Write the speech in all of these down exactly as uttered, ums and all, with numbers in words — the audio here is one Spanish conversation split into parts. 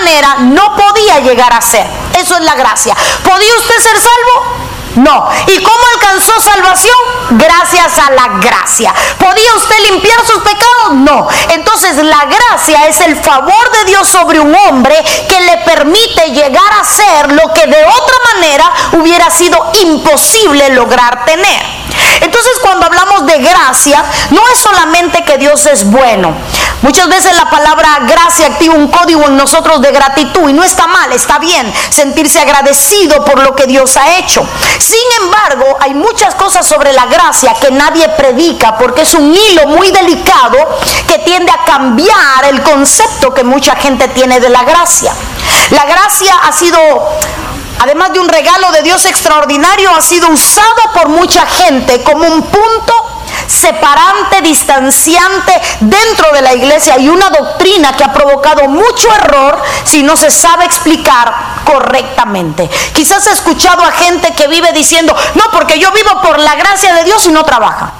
manera no podía llegar a ser. Eso es la gracia. ¿Podía usted ser salvo? No. ¿Y cómo alcanzó salvación? Gracias a la gracia. ¿Podía usted limpiar sus pecados? No. Entonces la gracia es el favor de Dios sobre un hombre que le permite llegar a ser lo que de otra manera hubiera sido imposible lograr tener. Entonces, cuando hablamos de gracia, no es solamente que Dios es bueno. Muchas veces la palabra gracia activa un código en nosotros de gratitud, y no está mal, está bien sentirse agradecido por lo que Dios ha hecho. Sin embargo, hay muchas cosas sobre la gracia que nadie predica, porque es un hilo muy delicado que tiende a cambiar el concepto que mucha gente tiene de la gracia. La gracia ha sido, además de un regalo de Dios extraordinario, ha sido usado por mucha gente como un punto separante, distanciante dentro de la iglesia, y una doctrina que ha provocado mucho error si no se sabe explicar correctamente. Quizás he escuchado a gente que vive diciendo: no, porque yo vivo por la gracia de Dios, y no trabaja.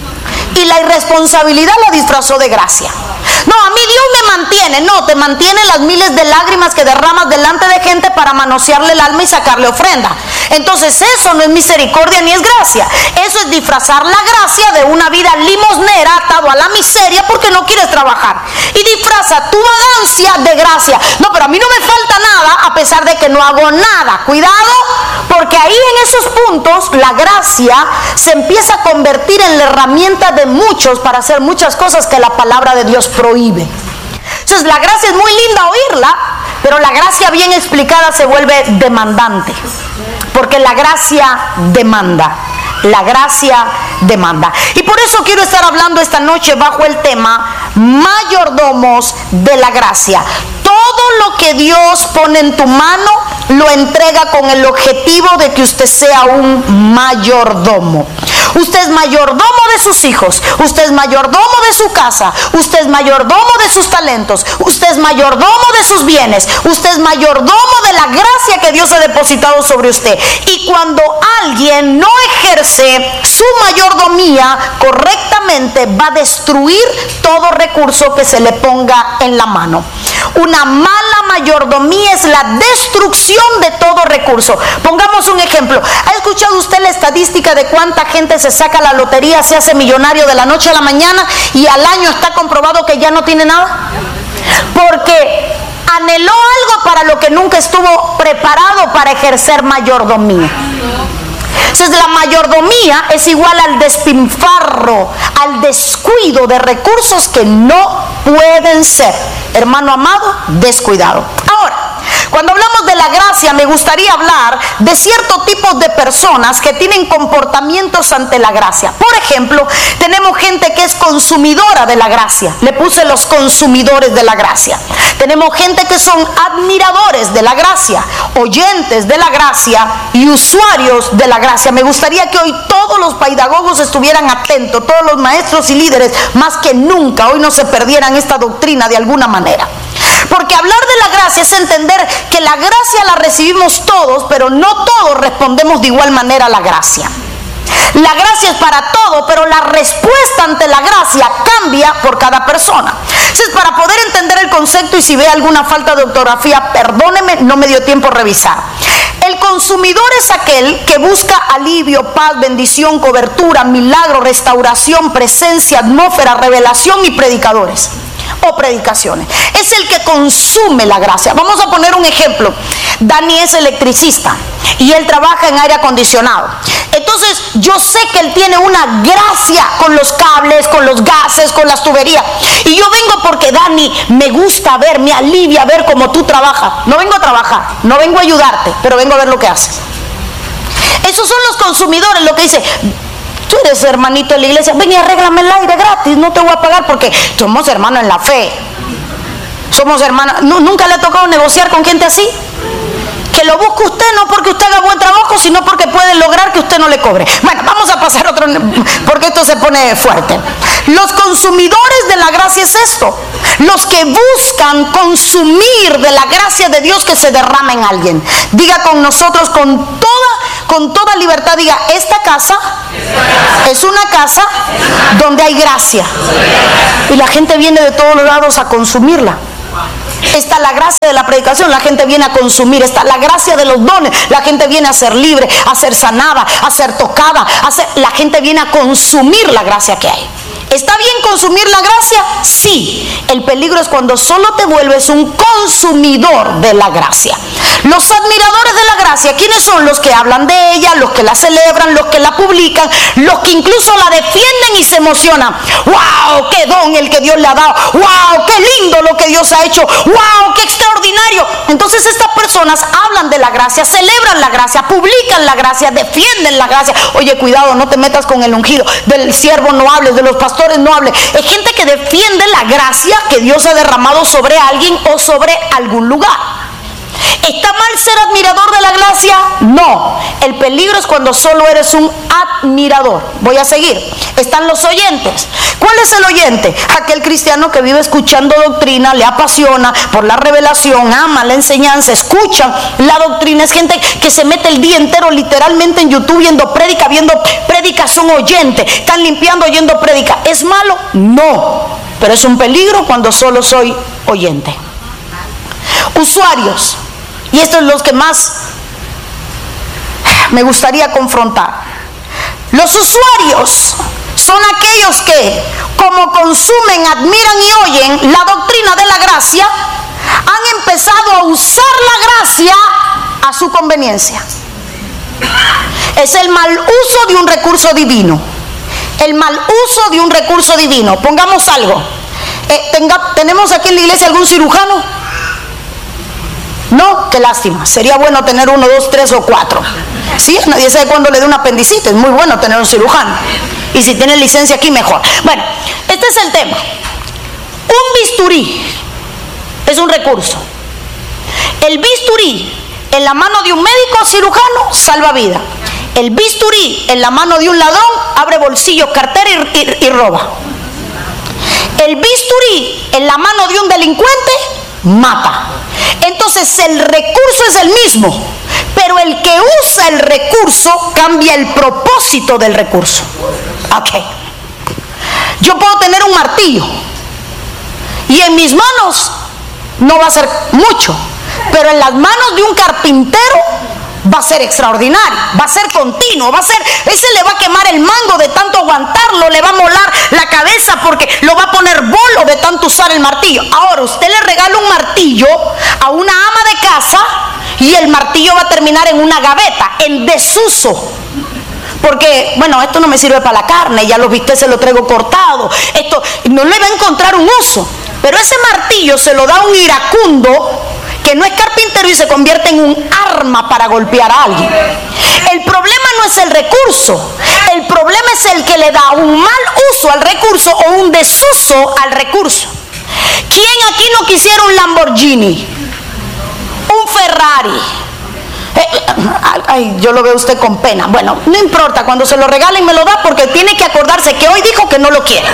Y la irresponsabilidad la disfrazó de gracia. No, a mí Dios me mantiene. No, te mantiene las miles de lágrimas que derramas delante de gente para manosearle el alma y sacarle ofrenda. Entonces eso no es misericordia ni es gracia. Eso es disfrazar la gracia de una vida limosnera, atado a la miseria porque no quieres trabajar. Y disfraza tu vagancia de gracia. No, pero a mí no me falta nada a pesar de que no hago nada. Cuidado, porque ahí en esos puntos la gracia se empieza a convertir en la herramienta de muchos para hacer muchas cosas que la palabra de Dios prohíbe. Entonces la gracia es muy linda oírla, pero la gracia bien explicada se vuelve demandante, porque la gracia demanda. La gracia demanda. Y por eso quiero estar hablando esta noche bajo el tema mayordomos de la gracia. Todo lo que Dios pone en tu mano lo entrega con el objetivo de que usted sea un mayordomo. Usted es mayordomo de sus hijos, usted es mayordomo de su casa, usted es mayordomo de sus talentos, usted es mayordomo de sus bienes, usted es mayordomo de la gracia que Dios ha depositado sobre usted. Y cuando alguien no ejerce su mayordomía correctamente, va a destruir todo recurso que se le ponga en la mano. Una mala mayordomía es la destrucción de todo recurso. Pongamos un ejemplo. ¿Ha escuchado usted la estadística de cuánta gente se saca la lotería, se hace millonario de la noche a la mañana y al año está comprobado que ya no tiene nada? Porque anheló algo para lo que nunca estuvo preparado para ejercer mayordomía. Entonces la mayordomía es igual al despilfarro, al descuido de recursos que no pueden ser, hermano amado, descuidado. Ahora, cuando hablamos de la gracia, me gustaría hablar de ciertos tipos de personas que tienen comportamientos ante la gracia. Por ejemplo, tenemos gente que es consumidora de la gracia. Le puse los consumidores de la gracia. Tenemos gente que son admiradores de la gracia, oyentes de la gracia y usuarios de la gracia. Me gustaría que hoy todos los pedagogos estuvieran atentos, todos los maestros y líderes, más que nunca, hoy no se perdieran esta doctrina de alguna manera. Porque hablar de la gracia es entender que la gracia la recibimos todos, pero no todos respondemos de igual manera a la gracia. La gracia es para todo, pero la respuesta ante la gracia cambia por cada persona. Entonces, para poder entender el concepto, y si ve alguna falta de ortografía, perdóneme, no me dio tiempo a revisar. El consumidor es aquel que busca alivio, paz, bendición, cobertura, milagro, restauración, presencia, atmósfera, revelación y predicadores o predicaciones. Es el que consume la gracia. Vamos a poner un ejemplo. Dani es electricista y él trabaja en aire acondicionado. Entonces yo sé que él tiene una gracia con los cables, con los gases, con las tuberías. Y yo vengo porque Dani, me gusta ver, me alivia ver cómo tú trabajas. No vengo a trabajar, no vengo a ayudarte, pero vengo a ver lo que haces. Esos son los consumidores, lo que dice: tú eres hermanito de la iglesia, ven y arréglame el aire gratis, no te voy a pagar porque somos hermanos en la fe. Somos hermanos. ¿Nunca le ha tocado negociar con gente así? Que lo busque usted no porque usted haga buen trabajo, sino porque puede lograr que usted no le cobre. Bueno, vamos a pasar a otro, porque esto se pone fuerte. Los consumidores de la gracia es esto: los que buscan consumir de la gracia de Dios que se derrama en alguien. Diga con nosotros con toda, con toda libertad, diga: esta casa es una casa donde hay gracia. Y la gente viene de todos lados a consumirla. Está la gracia de la predicación, la gente viene a consumir. Está la gracia de los dones, la gente viene a ser libre, a ser sanada, a ser tocada, a ser, la gente viene a consumir la gracia que hay. ¿Está bien consumir la gracia? Sí. El peligro es cuando solo te vuelves un consumidor de la gracia. Los admiradores de la gracia, ¿quiénes son? Los que hablan de ella, los que la celebran, los que la publican, los que incluso la defienden y se emocionan. ¡Wow! ¡Qué don el que Dios le ha dado! ¡Wow! ¡Qué lindo lo que Dios ha hecho! ¡Wow! ¡Qué extraordinario! Entonces estas personas hablan de la gracia, celebran la gracia, publican la gracia, defienden la gracia. Oye, cuidado, no te metas con el ungido. Del siervo no hables, de los pastores no hables. Es gente que defiende la gracia que Dios ha derramado sobre alguien o sobre algún lugar. ¿Está mal ser admirador de la gracia? No. El peligro es cuando solo eres un admirador. Voy a seguir. Están los oyentes. ¿Cuál es el oyente? Aquel cristiano que vive escuchando doctrina, le apasiona por la revelación, ama la enseñanza, escucha la doctrina. Es gente que se mete el día entero literalmente en YouTube viendo prédica, viendo prédica, son oyentes. Están limpiando oyendo prédica. ¿Es malo? No. Pero es un peligro cuando solo soy oyente. Usuarios. Y estos son los que más me gustaría confrontar. Los usuarios son aquellos que, como consumen, admiran y oyen la doctrina de la gracia, han empezado a usar la gracia a su conveniencia. Es el mal uso de un recurso divino. El mal uso de un recurso divino. Pongamos algo. Eh, tenga, ¿Tenemos aquí en la iglesia algún cirujano? No, qué lástima. Sería bueno tener uno, dos, tres o cuatro. ¿Sí? Nadie sabe cuándo le dé un apendicitis. Es muy bueno tener un cirujano. Y si tiene licencia aquí, mejor. Bueno, este es el tema. Un bisturí es un recurso. El bisturí en la mano de un médico cirujano salva vida. El bisturí en la mano de un ladrón abre bolsillos, cartera y, y, y roba. El bisturí en la mano de un delincuente mata. Entonces el recurso es el mismo, pero el que usa el recurso cambia el propósito del recurso. Ok. Yo puedo tener un martillo y en mis manos no va a ser mucho, pero en las manos de un carpintero va a ser extraordinario, va a ser continuo, va a ser, ese le va a quemar el mango de tanto aguantarlo, le va a molar la cabeza porque lo va a poner bolo de tanto usar el martillo. Ahora usted le regala un martillo a una ama de casa y el martillo va a terminar en una gaveta, en desuso. Porque, bueno, esto no me sirve para la carne, ya lo viste, se lo traigo cortado, esto no le va a encontrar un uso. Pero ese martillo se lo da un iracundo que no es carpintero y se convierte en un arma para golpear a alguien. El problema no es el recurso, el problema es el que le da un mal uso al recurso o un desuso al recurso. ¿Quién aquí no quisiera un Lamborghini? Un Ferrari. Eh, ay, yo lo veo usted con pena. Bueno, no importa, cuando se lo regalen me lo da porque tiene que acordarse que hoy dijo que no lo quiere.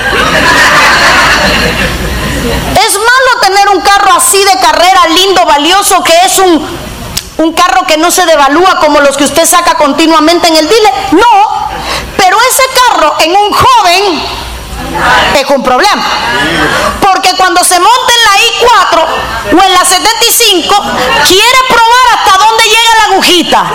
Es malo tener un carro así de carrera, lindo, valioso, que es un, un carro que no se devalúa como los que usted saca continuamente en el dealer. No, pero ese carro en un joven es un problema. Porque cuando se monta en la I cuatro o en la setenta y cinco, quiere probar hasta dónde llega la agujita.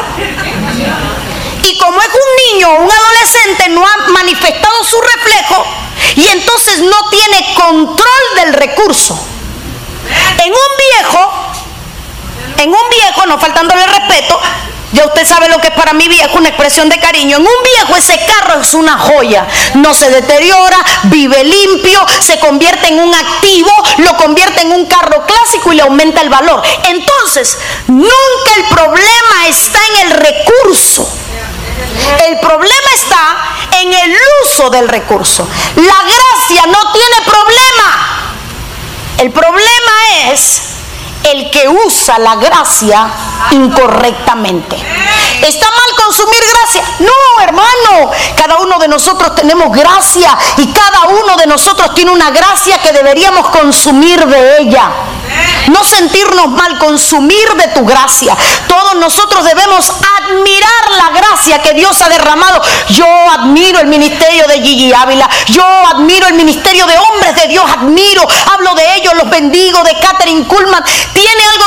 Y como es un niño o un adolescente, no ha manifestado su reflejo y entonces no tiene control del recurso. En un viejo, en un viejo, no faltándole respeto, ya usted sabe lo que es para mí viejo, una expresión de cariño. En un viejo ese carro es una joya, no se deteriora, vive limpio, se convierte en un activo, lo convierte en un carro clásico y le aumenta el valor. Entonces, nunca el problema está en el recurso. El problema está en el uso del recurso. La gracia no tiene problema. El problema es el que usa la gracia incorrectamente. ¿Está mal consumir gracia? No, hermano. Cada uno de nosotros tenemos gracia y cada uno de nosotros tiene una gracia que deberíamos consumir de ella. No sentirnos mal, consumir de tu gracia. Todos nosotros debemos admirar la gracia que Dios ha derramado. Yo admiro el ministerio de Gigi Ávila. Yo admiro el ministerio de hombres de Dios. Admiro, hablo de ellos, los bendigo, de Catherine Kuhlman. Tiene algo